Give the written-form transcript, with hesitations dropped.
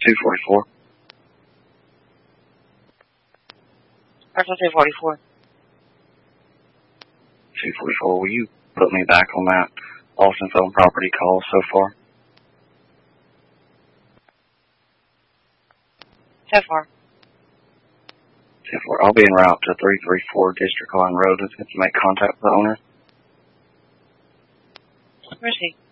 244. Parcel 244. 244, will you put me back on that Austin phone property call so far? So far. 244. I'll be en route to 334 District Line Road to make contact with the owner. Where's he?